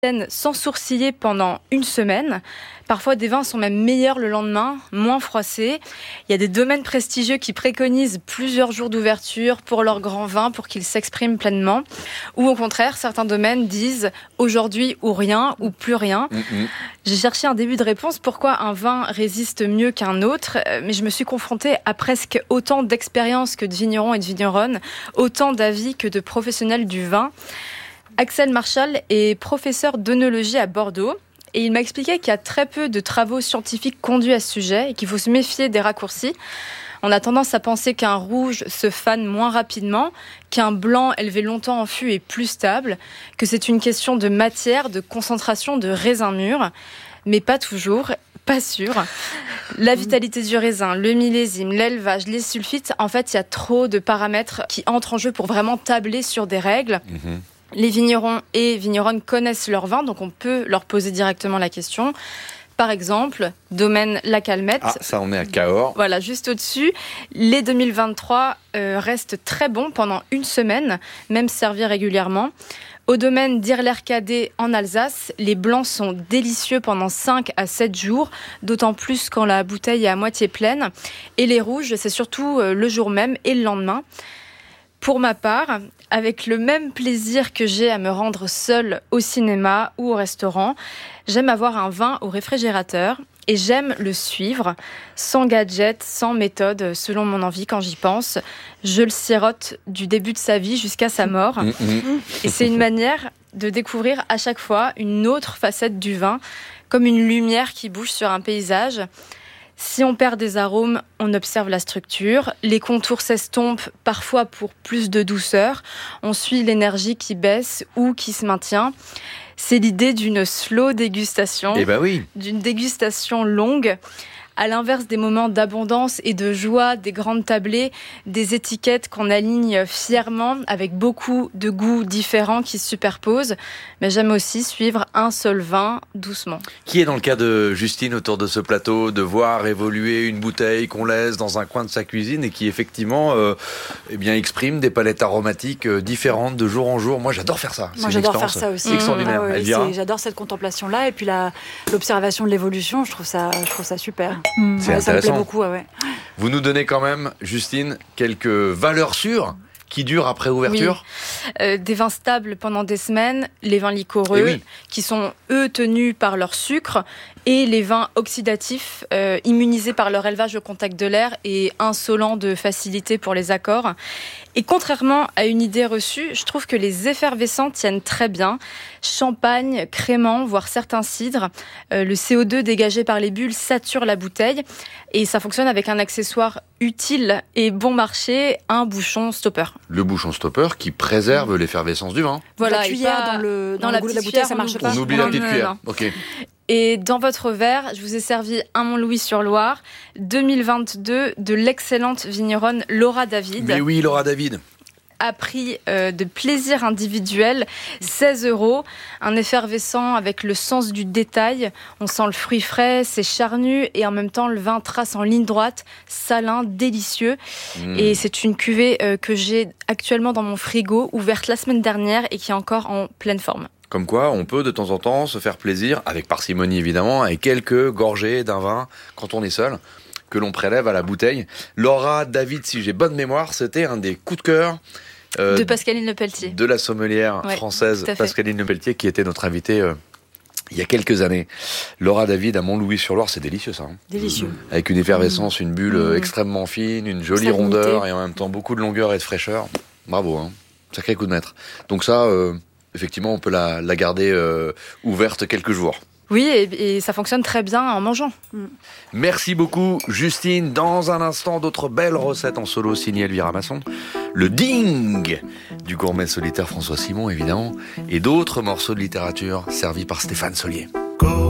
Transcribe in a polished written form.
sans sourciller pendant une semaine. Parfois, des vins sont même meilleurs le lendemain, moins froissés. Il y a des domaines prestigieux qui préconisent plusieurs jours d'ouverture pour leurs grands vins, pour qu'ils s'expriment pleinement. Ou au contraire, certains domaines disent aujourd'hui ou rien, ou plus rien. J'ai cherché un début de réponse, pourquoi un vin résiste mieux qu'un autre, mais je me suis confrontée à presque autant d'expériences que de vignerons et de vigneronnes, autant d'avis que de professionnels du vin. Axel Marchal est professeur d'œnologie à Bordeaux et il m'a expliqué qu'il y a très peu de travaux scientifiques conduits à ce sujet et qu'il faut se méfier des raccourcis. On a tendance à penser qu'un rouge se fane moins rapidement, qu'un blanc élevé longtemps en fût est plus stable, que c'est une question de matière, de concentration, de raisin mûr, mais pas toujours. Pas sûr. La vitalité du raisin, le millésime, l'élevage, les sulfites, en fait, il y a trop de paramètres qui entrent en jeu pour vraiment tabler sur des règles. Les vignerons et vigneronnes connaissent leur vin, donc on peut leur poser directement la question. Par exemple, domaine La Calmette. Ah, ça on est à Cahors. Voilà, juste au-dessus. Les 2023 restent très bons pendant une semaine, même servis régulièrement. Au domaine d'Irler-Cadet en Alsace, les blancs sont délicieux pendant 5 à 7 jours, d'autant plus quand la bouteille est à moitié pleine. Et les rouges, c'est surtout le jour même et le lendemain. Pour ma part, avec le même plaisir que j'ai à me rendre seule au cinéma ou au restaurant, j'aime avoir un vin au réfrigérateur et j'aime le suivre, sans gadget, sans méthode, selon mon envie quand j'y pense. Je le sirote du début de sa vie jusqu'à sa mort. Et c'est une manière de découvrir à chaque fois une autre facette du vin, comme une lumière qui bouge sur un paysage. Si on perd des arômes, on observe la structure. Les contours s'estompent, parfois pour plus de douceur. On suit l'énergie qui baisse ou qui se maintient. C'est l'idée d'une slow dégustation, d'une dégustation longue. À l'inverse des moments d'abondance et de joie, des grandes tablées, des étiquettes qu'on aligne fièrement avec beaucoup de goûts différents qui se superposent. Mais j'aime aussi suivre un seul vin doucement. Qui est dans le cas de Justine autour de ce plateau, de voir évoluer une bouteille qu'on laisse dans un coin de sa cuisine et qui effectivement exprime des palettes aromatiques différentes de jour en jour. Moi j'adore faire ça. Moi j'adore faire ça aussi. Extraordinaire. J'adore cette contemplation-là et puis l'observation de l'évolution, je trouve ça super. C'est intéressant. Ça me plaît beaucoup, ouais. Vous nous donnez quand même, Justine, quelques valeurs sûres qui durent après ouverture. Des vins stables pendant des semaines, les vins liquoreux, qui sont eux tenus par leur sucre, et les vins oxydatifs, immunisés par leur élevage au contact de l'air et insolents de facilité pour les accords. Et contrairement à une idée reçue, je trouve que les effervescents tiennent très bien. Champagne, crément, voire certains cidres. Le CO2 dégagé par les bulles sature la bouteille. Et ça fonctionne avec un accessoire utile et bon marché, un bouchon stopper. Le bouchon stopper qui préserve l'effervescence du vin. Voilà, la cuillère dans le goût de la bouteille, ça marche pas. On oublie la petite cuillère. Non. Ok. Et dans votre verre, je vous ai servi un Montlouis-sur-Loire 2022 de l'excellente vigneronne Laura David. Mais oui, Laura David. À prix de plaisir individuel, 16 €. Un effervescent avec le sens du détail. On sent le fruit frais, c'est charnu et en même temps le vin trace en ligne droite, salin, délicieux. Et c'est une cuvée que j'ai actuellement dans mon frigo, ouverte la semaine dernière et qui est encore en pleine forme. Comme quoi, on peut de temps en temps se faire plaisir, avec parcimonie évidemment, avec quelques gorgées d'un vin quand on est seul, que l'on prélève à la bouteille. Laura David, si j'ai bonne mémoire, c'était un des coups de cœur de Pascaline Lepelletier. De la sommelière française Pascaline Lepelletier, qui était notre invitée il y a quelques années. Laura David à Montlouis-sur-Loire, c'est délicieux ça. Délicieux. Avec une effervescence, une bulle extrêmement fine, une jolie rondeur et en même temps beaucoup de longueur et de fraîcheur. Bravo, hein. Sacré coup de maître. Donc ça... effectivement, on peut la garder ouverte quelques jours. Oui, et ça fonctionne très bien en mangeant. Merci beaucoup, Justine. Dans un instant, d'autres belles recettes en solo signées Elvira Masson. Le ding du gourmet solitaire François Simon, évidemment. Et d'autres morceaux de littérature servis par Stéphane Solier.